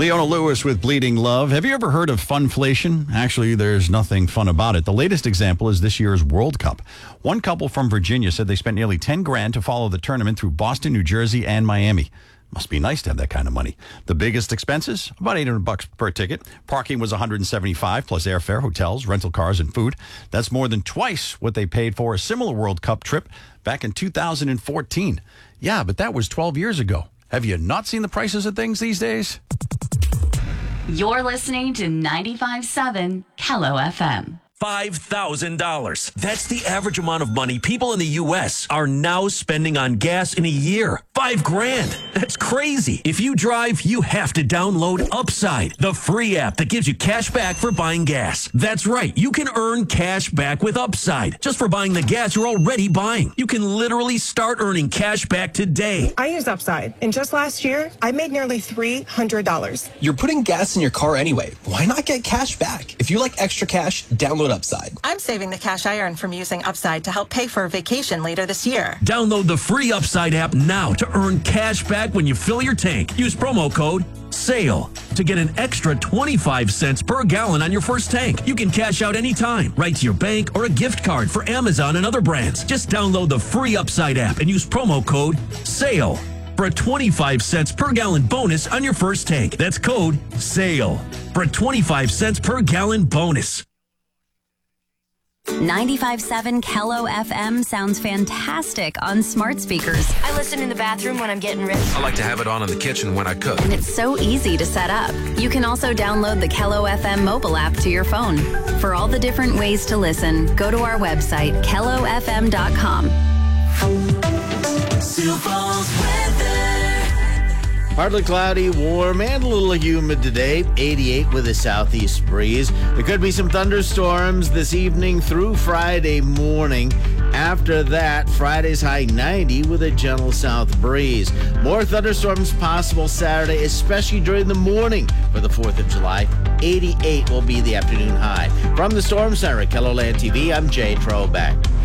Leona Lewis with Bleeding Love. Have you ever heard of funflation? Actually, there's nothing fun about it. The latest example is this year's World Cup. One couple from Virginia said they spent nearly $10,000 to follow the tournament through Boston, New Jersey, and Miami. Must be nice to have that kind of money. The biggest expenses? About $800 per ticket. Parking was $175 plus airfare, hotels, rental cars, and food. That's more than twice what they paid for a similar World Cup trip back in 2014. Yeah, but that was 12 years ago. Have you not seen the prices of things these days? You're listening to 95.7 Kello FM. $5,000. That's the average amount of money people in the U.S. are now spending on gas in a year. $5,000. That's crazy. If you drive, you have to download Upside, the free app that gives you cash back for buying gas. That's right. You can earn cash back with Upside just for buying the gas you're already buying. You can literally start earning cash back today. I use Upside, and just last year, I made nearly $300. You're putting gas in your car anyway. Why not get cash back? If you like extra cash, download Upside. I'm saving the cash I earn from using Upside to help pay for a vacation later this year. Download the free Upside app now to earn cash back when you fill your tank. Use promo code SALE to get an extra 25 cents per gallon on your first tank. You can cash out anytime, right to your bank or a gift card for Amazon and other brands. Just download the free Upside app and use promo code SALE for a 25 cents per gallon bonus on your first tank. That's code SALE for a 25 cents per gallon bonus. 95.7 Kello FM sounds fantastic on smart speakers. I listen in the bathroom when I'm getting ready. I like to have it on in the kitchen when I cook. And it's so easy to set up. You can also download the Kello FM mobile app to your phone. For all the different ways to listen, go to our website, kellofm.com. Sioux Falls weather. Partly cloudy, warm, and a little humid today. 88 with a southeast breeze. There could be some thunderstorms this evening through Friday morning. After that, Friday's high 90 with a gentle south breeze. More thunderstorms possible Saturday, especially during the morning for the 4th of July. 88 will be the afternoon high. From the Storm Center at KELOLAND TV, I'm Jay Trobeck.